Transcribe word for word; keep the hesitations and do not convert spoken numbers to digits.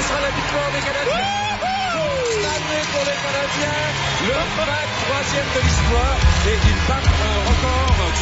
sera la victoire des Canadiens. Stanley pour les Canadiens, le vingt-troisième de l'histoire, et ils battent un record